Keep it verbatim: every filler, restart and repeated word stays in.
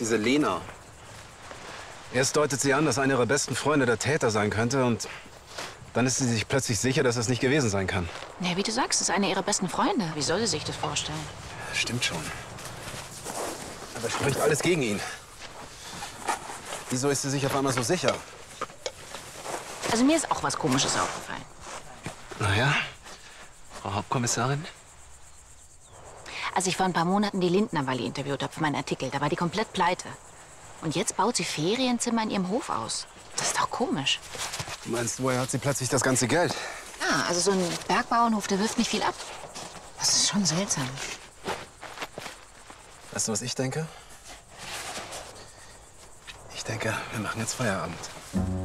diese Lena. Erst deutet sie an, dass einer ihrer besten Freunde der Täter sein könnte und dann ist sie sich plötzlich sicher, dass es nicht gewesen sein kann. Ja, wie du sagst, das ist einer ihrer besten Freunde. Wie soll sie sich das vorstellen? Stimmt schon. Aber es spricht alles gegen ihn. Wieso ist sie sich auf einmal so sicher? Also mir ist auch was Komisches aufgefallen. Na ja, Frau Hauptkommissarin? Als ich vor ein paar Monaten die Lindner-Walli interviewt habe für meinen Artikel, da war die komplett pleite. Und jetzt baut sie Ferienzimmer in ihrem Hof aus. Das ist doch komisch. Du meinst, woher hat sie plötzlich das ganze Geld? Ja, also so ein Bergbauernhof, der wirft nicht viel ab. Das ist schon seltsam. Weißt du, was ich denke? Ich denke, wir machen jetzt Feierabend.